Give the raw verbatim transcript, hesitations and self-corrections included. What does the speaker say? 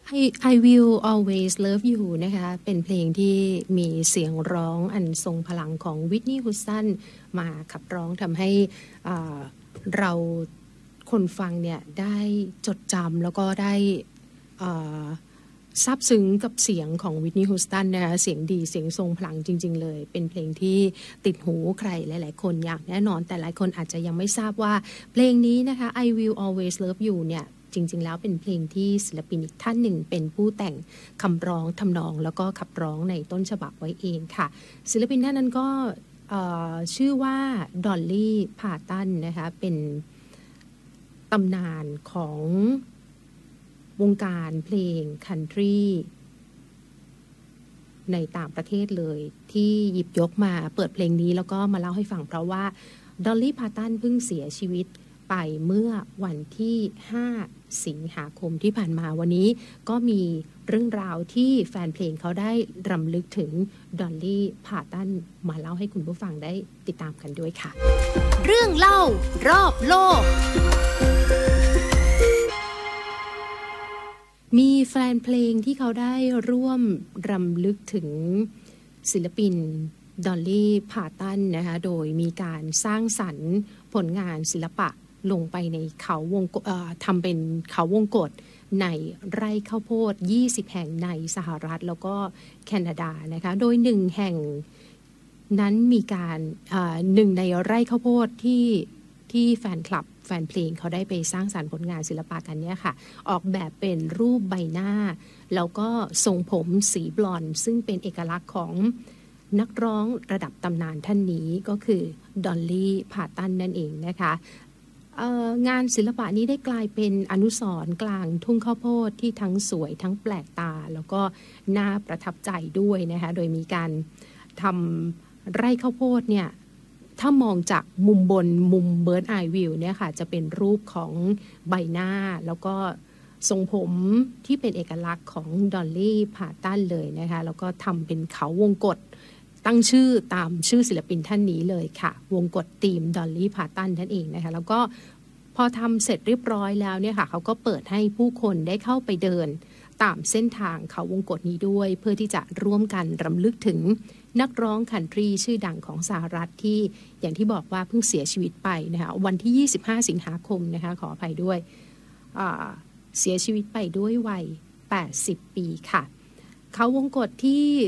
I, I will always love you นะคะเป็นเพลงที่มีเสียงร้องอันทรงพลังของวิทนีย์ ฮูสตันมาขับร้องทำให้เราคนฟังเนี่ยได้จดจำแล้วก็ได้ซาบซึ้งกับเสียงของวิทนีย์ ฮูสตันนะคะเสียงดีเสียงทรงพลังจริงๆเลยเป็นเพลงที่ติดหูใครหลายๆคนอย่างแน่นอนแต่หลายคนอาจจะยังไม่ทราบว่าเพลงนี้นะคะ I will always love you เนี่ยจริงๆแล้วเป็นเพลงที่ศิลปินอีกท่านหนึ่งเป็นผู้แต่งคำร้องทำนองแล้วก็ขับร้องในต้นฉบับไว้เองค่ะศิลปินท่านนั้นก็ชื่อว่าดอลลี่พาตันนะคะเป็นตำนานของวงการเพลงคันทรีในต่างประเทศเลยที่หยิบยกมาเปิดเพลงนี้แล้วก็มาเล่าให้ฟังเพราะว่าดอลลี่พาตันเพิ่งเสียชีวิตไปเมื่อวันที่ห้าสิงหาคมที่ผ่านมาวันนี้ก็มีเรื่องราวที่แฟนเพลงเขาได้รำลึกถึงดอลลี่พาตันมาเล่าให้คุณผู้ฟังได้ติดตามกันด้วยค่ะเรื่องเล่ารอบโลกมีแฟนเพลงที่เขาได้ร่วมรำลึกถึงศิลปินดอลลี่พาตันนะคะโดยมีการสร้างสรรค์ผลงานศิลปะลงไปในเขาวงเอ่อทำเป็นเขาวงกตในไร่ข้าวโพดยี่สิบแห่งในสหรัฐแล้วก็แคนาดานะคะโดยหนึ่งแห่งนั้นมีการหนึ่งในไร่ข้าวโพดที่ที่แฟนคลับแฟนเพลงเขาได้ไปสร้างสรรค์ผลงานศิลปะกันเนี่ยค่ะออกแบบเป็นรูปใบหน้าแล้วก็ทรงผมสีบลอนด์ซึ่งเป็นเอกลักษณ์ของนักร้องระดับตำนานท่านนี้ก็คือดอลลี่พาตันนั่นเองนะคะงานศิลปะนี้ได้กลายเป็นอนุสรณ์กลางทุ่งข้าวโพดที่ทั้งสวยทั้งแปลกตาแล้วก็น่าประทับใจด้วยนะคะโดยมีการทำไร่ข้าวโพดเนี่ยถ้ามองจากมุมบนมุมเบิร์ดไอวิวเนี่ยค่ะจะเป็นรูปของใบหน้าแล้วก็ทรงผมที่เป็นเอกลักษณ์ของดอลลี่พาตันเลยนะคะแล้วก็ทำเป็นเขาวงกตตั้งชื่อตามชื่อศิลปินท่านนี้เลยค่ะวงกตธีมดอลลี่พาตันนั่นเองนะคะแล้วก็พอทำเสร็จเรียบร้อยแล้วเนี่ยค่ะเขาก็เปิดให้ผู้คนได้เข้าไปเดินตามเส้นทางเขาวงกตนี้ด้วยเพื่อที่จะร่วมกันรำลึกถึงนักร้องคันทรีชื่อดังของสหรัฐที่อย่างที่บอกว่าเพิ่งเสียชีวิตไปนะคะวันที่ยี่สิบห้าสิงหาคมนะคะขออภัยด้วยเสียชีวิตไปด้วยวัยแปดสิบปีค่ะเขาวงกตที่